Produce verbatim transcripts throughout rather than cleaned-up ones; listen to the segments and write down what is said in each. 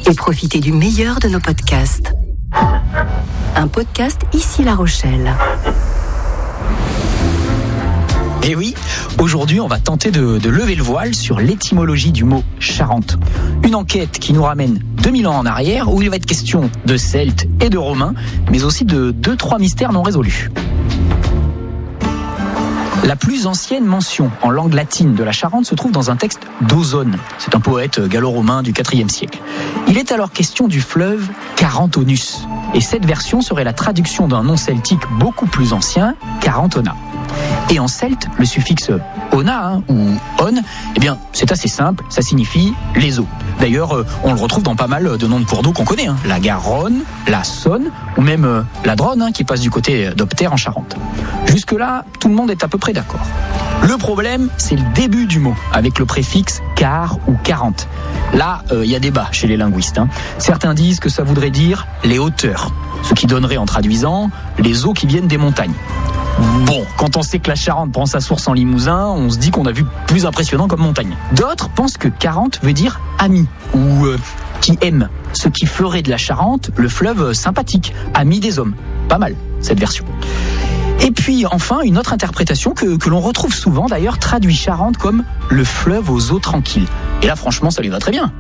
et profitez du meilleur de nos podcasts. Un podcast Ici La Rochelle. Et oui, aujourd'hui, on va tenter de, de lever le voile sur l'étymologie du mot Charente. Une enquête qui nous ramène deux mille ans en arrière, où il va être question de Celtes et de Romains, mais aussi de deux, trois mystères non résolus. La plus ancienne mention en langue latine de la Charente se trouve dans un texte d'Ozone. C'est un poète gallo-romain du quatrième siècle. Il est alors question du fleuve Carentonus. Et cette version serait la traduction d'un nom celtique beaucoup plus ancien, Carentona. Et en celte, le suffixe ona hein, ou on, eh bien, c'est assez simple, ça signifie les eaux. D'ailleurs, euh, on le retrouve dans pas mal de noms de cours d'eau qu'on connaît, hein, la Garonne, la Saône, ou même euh, la Dronne, hein, qui passe du côté d'Opter en Charente. Jusque-là, tout le monde est à peu près d'accord. Le problème, c'est le début du mot, avec le préfixe car ou quarante. Là, il euh, y a débat chez les linguistes. Hein. Certains disent que ça voudrait dire les hauteurs, ce qui donnerait en traduisant les eaux qui viennent des montagnes. Bon, quand on sait que la Charente prend sa source en Limousin, on se dit qu'on a vu plus impressionnant comme montagne. D'autres pensent que quarante veut dire ami, ou euh, qui aime, ce qui ferait de la Charente le fleuve sympathique, ami des hommes. Pas mal, cette version. Et puis enfin, une autre interprétation que, que l'on retrouve souvent d'ailleurs traduit Charente comme le fleuve aux eaux tranquilles. Et là franchement, ça lui va très bien.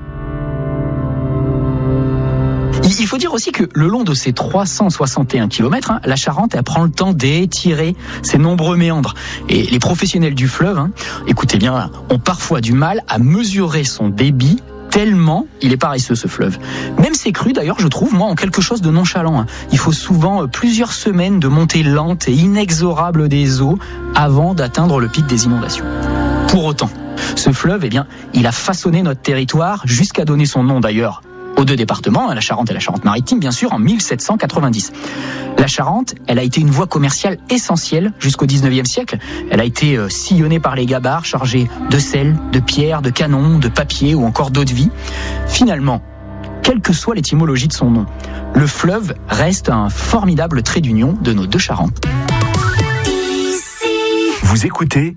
Il faut dire aussi que le long de ces trois cent soixante et un kilomètres, hein, la Charente elle prend le temps d'étirer ses nombreux méandres. Et les professionnels du fleuve, hein, écoutez bien, ont parfois du mal à mesurer son débit tellement il est paresseux ce fleuve. Même ses crues d'ailleurs, je trouve, moi, en quelque chose de nonchalant. Hein. Il faut souvent plusieurs semaines de montée lente et inexorable des eaux avant d'atteindre le pic des inondations. Pour autant, ce fleuve, eh bien, il a façonné notre territoire jusqu'à donner son nom d'ailleurs aux deux départements, la Charente et la Charente-Maritime, bien sûr, en mille sept cent quatre-vingt-dix. La Charente, elle a été une voie commerciale essentielle jusqu'au dix-neuvième siècle. Elle a été euh, sillonnée par les gabarres chargés de sel, de pierres, de canons, de papier ou encore d'eau de vie. Finalement, quelle que soit l'étymologie de son nom, le fleuve reste un formidable trait d'union de nos deux Charentes. Vous écoutez